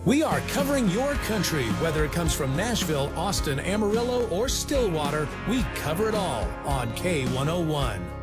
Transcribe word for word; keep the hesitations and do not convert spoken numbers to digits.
We are covering your country, whether it comes from Nashville, Austin, Amarillo, or Stillwater. We cover it all on K one oh one.